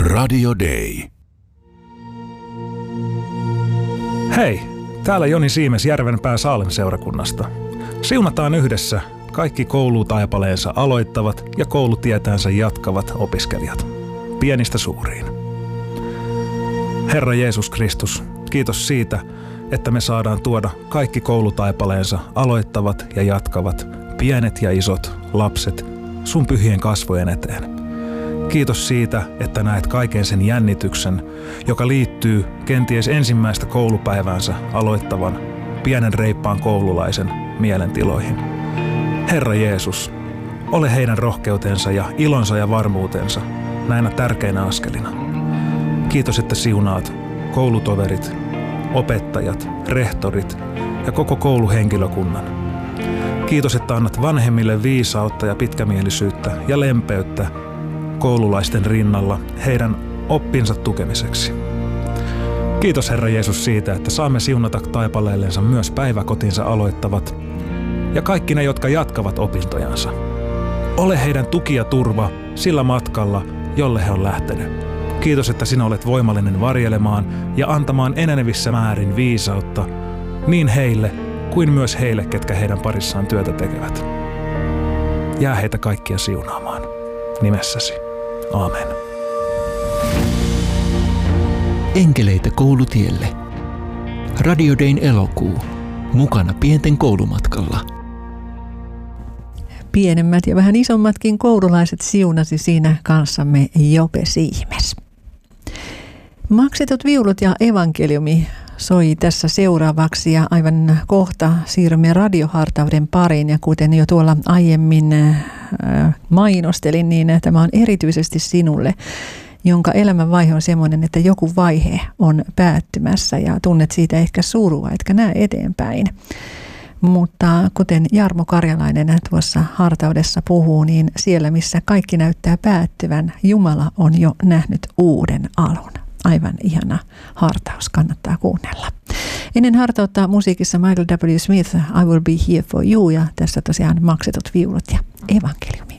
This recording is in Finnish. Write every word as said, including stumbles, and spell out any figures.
Radio Day. Hei, täällä Joni Siimes Järvenpää Saalem-seurakunnasta. Siunataan yhdessä kaikki koulutaipaleensa aloittavat ja koulutietänsä jatkavat opiskelijat, pienistä suuriin. Herra Jeesus Kristus, kiitos siitä, että me saadaan tuoda kaikki koulutaipaleensa aloittavat ja jatkavat, pienet ja isot lapset sun pyhien kasvojen eteen. Kiitos siitä, että näet kaiken sen jännityksen, joka liittyy kenties ensimmäistä koulupäiväänsä aloittavan pienen reippaan koululaisen mielentiloihin. Herra Jeesus, ole heidän rohkeutensa ja ilonsa ja varmuutensa näinä tärkeinä askelina. Kiitos, että siunaat koulutoverit, opettajat, rehtorit ja koko kouluhenkilökunnan. Kiitos, että annat vanhemmille viisautta ja pitkämielisyyttä ja lempeyttä koululaisten rinnalla heidän oppinsa tukemiseksi. Kiitos Herra Jeesus siitä, että saamme siunata taipaleellensa myös päiväkotinsa aloittavat ja kaikki ne, jotka jatkavat opintojansa. Ole heidän tuki ja turva sillä matkalla, jolle he on lähtenyt. Kiitos, että sinä olet voimallinen varjelemaan ja antamaan enenevissä määrin viisautta niin heille kuin myös heille, ketkä heidän parissaan työtä tekevät. Jää heitä kaikkia siunaamaan. Nimessäsi. Aamen. Enkeleitä koulutielle. Radio Dayn elokuu. Mukana pienten koulumatkalla. Pienemmät ja vähän isommatkin koululaiset siunasi siinä kanssamme Jope Siimes. Maksetut viulut ja evankeliumi soi tässä seuraavaksi ja aivan kohta siirrymme radiohartauden pariin ja kuten jo tuolla aiemmin mainostelin, niin tämä on erityisesti sinulle, jonka elämänvaihe on semmoinen, että joku vaihe on päättymässä ja tunnet siitä ehkä surua, etkä näe eteenpäin. Mutta kuten Jarmo Karjalainen tuossa hartaudessa puhuu, niin siellä missä kaikki näyttää päättyvän, Jumala on jo nähnyt uuden alun. Aivan ihana hartaus, kannattaa kuunnella. Ennen hartautta musiikissa Michael W. Smith, I Will Be Here For You, ja tässä tosiaan maksetut viulut ja evankeliumi.